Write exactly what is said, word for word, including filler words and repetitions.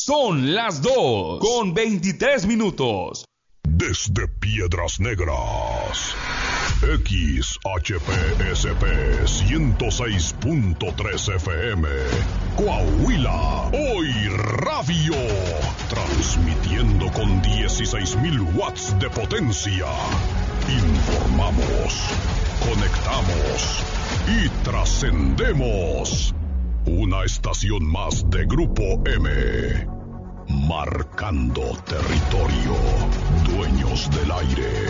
Son las dos con veintitrés minutos. Desde Piedras Negras, X H P S P ciento seis punto tres F M, Coahuila, Hoy Radio, transmitiendo con dieciséis mil watts de potencia. Informamos, conectamos y trascendemos. Una estación más de Grupo M, marcando territorio, dueños del aire.